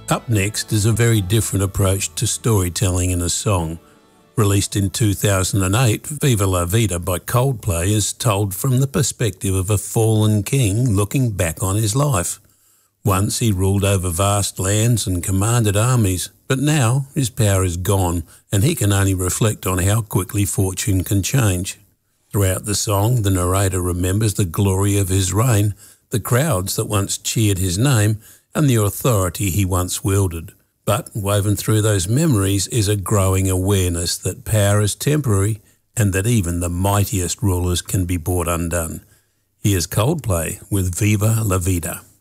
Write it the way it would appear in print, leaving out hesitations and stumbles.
Up next is a very different approach to storytelling in a song. Released in 2008, Viva La Vida by Coldplay is told from the perspective of a fallen king looking back on his life. Once he ruled over vast lands and commanded armies, but now his power is gone and he can only reflect on how quickly fortune can change. Throughout the song, the narrator remembers the glory of his reign, the crowds that once cheered his name, and the authority he once wielded. But woven through those memories is a growing awareness that power is temporary and that even the mightiest rulers can be brought undone. Here's Coldplay with Viva La Vida.